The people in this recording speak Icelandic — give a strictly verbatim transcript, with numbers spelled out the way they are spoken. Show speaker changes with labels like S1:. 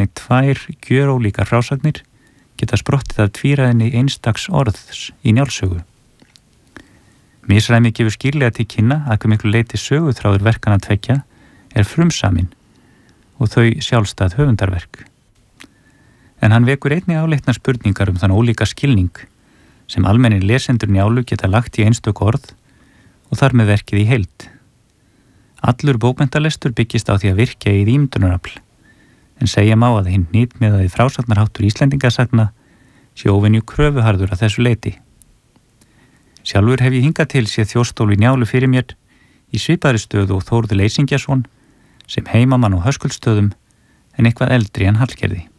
S1: hvernig tvær gjörólíkar frásagnir geta sprottið af tvíræðinni einstaks orðs í Njálssögu. Misræmið gefur skýrlega til kynna að hve miklu leyti söguþráður verkanna tveggja er frumsaminn og þau sjálfstæð höfundarverk. En hann vekur einnig áleitnar spurningar um þann ólíka skilning sem almennir lesendur Njálu geta lagt í einstök orð og þar með verkið í heild. Allur bókmenntalestur byggist á því að virkja í ímyndunarafl, en segja má að hinn hnitmiðaði frásagnarháttur Íslendingasagna sé óvenju kröfuharður að þessu leyti. Sjálfur hef ég hingað til séð Þjóstólf í Njálu fyrir mér í svipaðri stöðu og Þórður Leysingjason sem heimamann á Höskuldsstöðum en eitthvað eldri en Hallgerði.